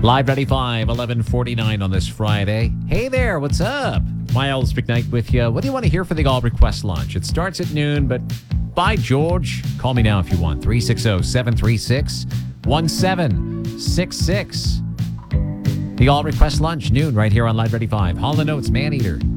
Live 95, 11:49 on this Friday. Hey there, what's up? Miles McKnight with you. What do you want to hear for the All Request Lunch? It starts at noon, but by George, call me now if you want. 360-736-1766. The All Request Lunch, noon, right here on Live 95. Hall & Oates, Maneater.